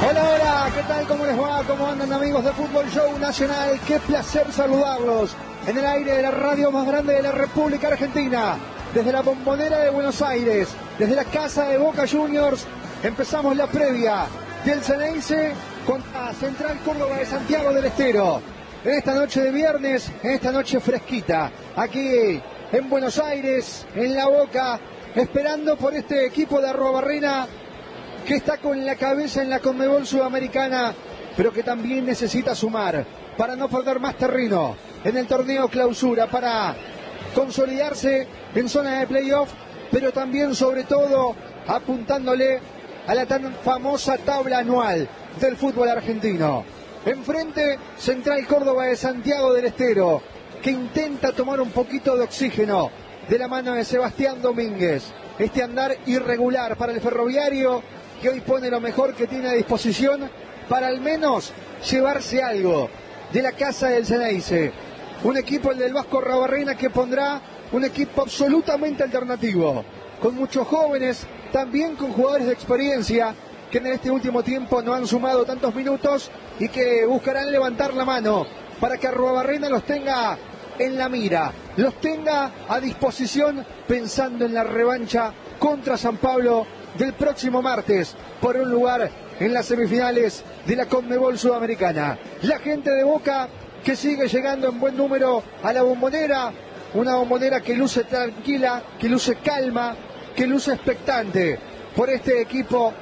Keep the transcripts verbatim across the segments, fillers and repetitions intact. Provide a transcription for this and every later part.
Hola, hola, ¿qué tal? ¿Cómo les va? ¿Cómo andan, amigos de Fútbol Show Nacional? Qué placer saludarlos en el aire de la radio más grande de la República Argentina, desde la Bombonera de Buenos Aires, desde la casa de Boca Juniors. Empezamos la previa del Ceneice contra Central Córdoba de Santiago del Estero. En esta noche de viernes, en esta noche fresquita, aquí en Buenos Aires, en La Boca, esperando por este equipo de Arruabarrena que está con la cabeza en la Conmebol Sudamericana, pero que también necesita sumar para no perder más terreno en el torneo clausura, para consolidarse en zona de playoff, pero también sobre todo apuntándole a la tan famosa tabla anual del fútbol argentino. Enfrente, Central Córdoba de Santiago del Estero, que intenta tomar un poquito de oxígeno de la mano de Sebastián Domínguez. Este andar irregular para el Ferroviario, que hoy pone lo mejor que tiene a disposición para al menos llevarse algo de la casa del Ceneice. Un equipo, el del Vasco Arruabarrena, que pondrá un equipo absolutamente alternativo, con muchos jóvenes, también con jugadores de experiencia, que en este último tiempo no han sumado tantos minutos y que buscarán levantar la mano para que Arruabarrena los tenga en la mira, los tenga a disposición, pensando en la revancha contra San Pablo del próximo martes por un lugar en las semifinales de la Conmebol Sudamericana. La gente de Boca que sigue llegando en buen número a la Bombonera, una Bombonera que luce tranquila, que luce calma, que luce expectante por este equipo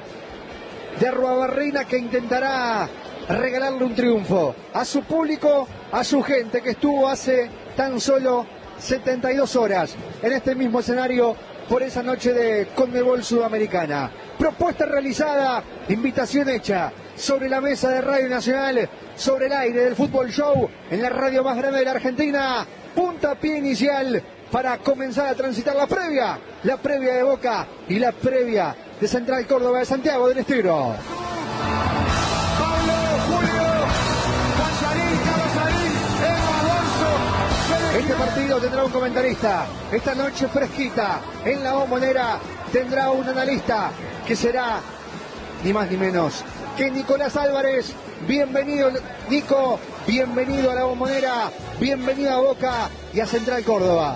de Arruabarrena, que intentará regalarle un triunfo a su público, a su gente, que estuvo hace tan solo setenta y dos horas en este mismo escenario por esa noche de Conmebol Sudamericana. Propuesta realizada, invitación hecha sobre la mesa de Radio Nacional, sobre el aire del Fútbol Show, en la radio más grande de la Argentina. Puntapié inicial para comenzar a transitar la previa, la previa de Boca y la previa de Central Córdoba de Santiago del Estero. Este partido tendrá un comentarista, esta noche fresquita en la Bombonera tendrá un analista que será ni más ni menos que Nicolás Álvarez. Bienvenido, Nico, bienvenido a la Bombonera, bienvenido a Boca y a Central Córdoba.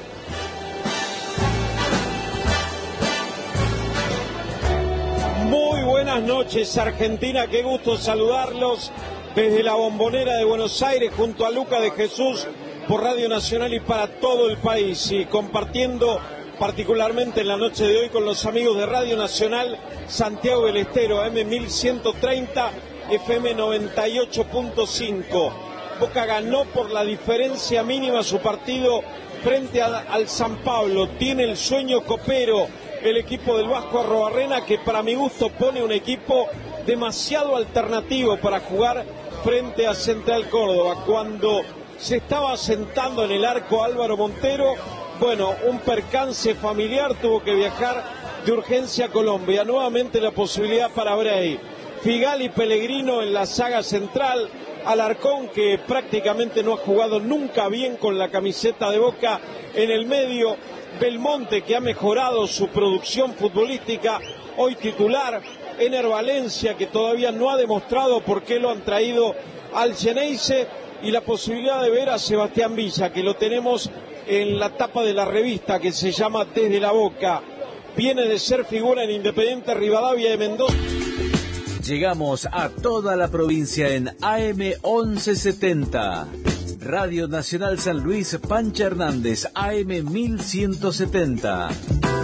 Muy buenas noches, Argentina, qué gusto saludarlos desde la Bombonera de Buenos Aires junto a Luca de Jesús por Radio Nacional y para todo el país, y compartiendo particularmente en la noche de hoy con los amigos de Radio Nacional Santiago del Estero, A M mil ciento treinta, F M noventa y ocho punto cinco. Boca ganó por la diferencia mínima su partido frente a, al San Pablo. Tiene el sueño copero el equipo del Vasco Arruabarrena, que para mi gusto pone un equipo demasiado alternativo para jugar frente a Central Córdoba. Cuando se estaba sentando en el arco Álvaro Montero, bueno, un percance familiar, tuvo que viajar de urgencia a Colombia. Nuevamente la posibilidad para Bray. Figal y Pellegrino en la saga central. Alarcón, que prácticamente no ha jugado nunca bien con la camiseta de Boca, en el medio. Belmonte, que ha mejorado su producción futbolística, hoy titular. Ener Valencia, que todavía no ha demostrado por qué lo han traído al Ceneice. Y la posibilidad de ver a Sebastián Villa, que lo tenemos en la tapa de la revista que se llama Desde la Boca. Viene de ser figura en Independiente Rivadavia de Mendoza. Llegamos a toda la provincia en A M once setenta. Radio Nacional San Luis, Pancha Hernández, A M mil ciento setenta.